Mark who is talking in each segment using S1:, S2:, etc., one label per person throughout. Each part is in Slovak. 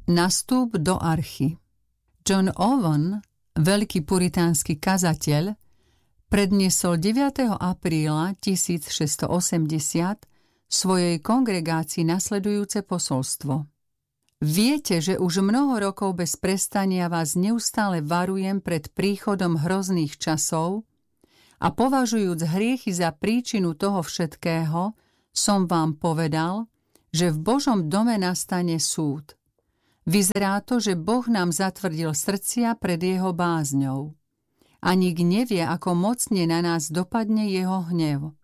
S1: Nastup do archy. John Owen, veľký puritánsky kazateľ, predniesol 9. apríla 1680 svojej kongregácii nasledujúce posolstvo. Viete, že už mnoho rokov bez prestania vás neustále varujem pred príchodom hrozných časov a považujúc hriechy za príčinu toho všetkého, som vám povedal, že v Božom dome nastane súd. Vyzerá to, že Boh nám zatvrdil srdcia pred jeho bázňou. A nik nevie, ako mocne na nás dopadne jeho hnev.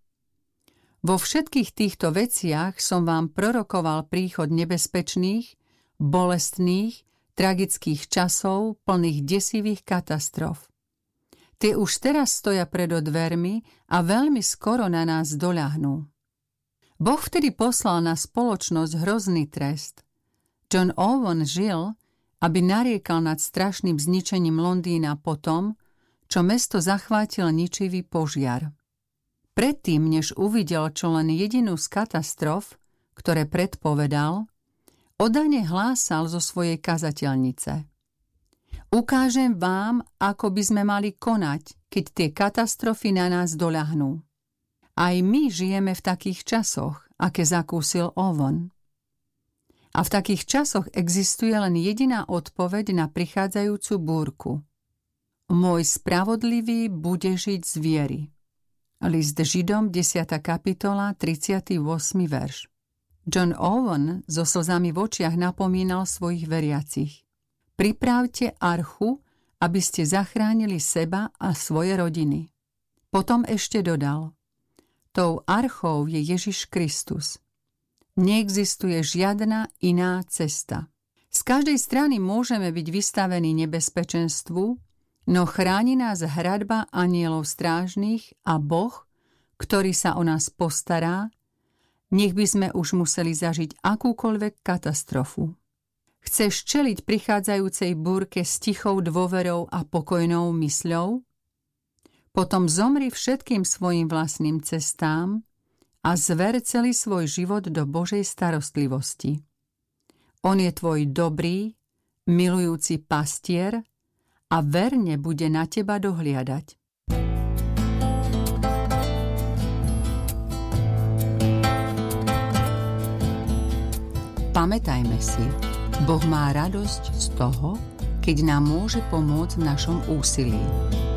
S1: Vo všetkých týchto veciach som vám prorokoval príchod nebezpečných, bolestných, tragických časov, plných desivých katastrof. Tie už teraz stoja pred dvermi a veľmi skoro na nás doľahnú. Boh vtedy poslal na spoločnosť hrozný trest. John Owen žil, aby nariekal nad strašným zničením Londýna po tom, čo mesto zachvátil ničivý požiar. Predtým, než uvidel čo len jedinú z katastrof, ktoré predpovedal, odane hlásal zo svojej kazateľnice. Ukážem vám, ako by sme mali konať, keď tie katastrofy na nás doľahnú. Aj my žijeme v takých časoch, aké zakúsil Owen. A v takých časoch existuje len jediná odpoveď na prichádzajúcu búrku. Môj spravodlivý bude žiť z viery. List Židom, 10. kapitola, 38. verš. John Owen so slzami v očiach napomínal svojich veriacich. Pripravte archu, aby ste zachránili seba a svoje rodiny. Potom ešte dodal. Tou archou je Ježiš Kristus. Neexistuje žiadna iná cesta. Z každej strany môžeme byť vystavení nebezpečenstvu, no chráni nás hradba anjelov strážnych a Boh, ktorý sa o nás postará, nech by sme už museli zažiť akúkoľvek katastrofu. Chceš čeliť prichádzajúcej búrke s tichou dôverou a pokojnou mysľou? Potom zomri všetkým svojim vlastným cestám a zver celý svoj život do Božej starostlivosti. On je tvoj dobrý, milujúci pastier a verne bude na teba dohliadať. Pamätajme si, Boh má radosť z toho, keď nám môže pomôcť v našom úsilí.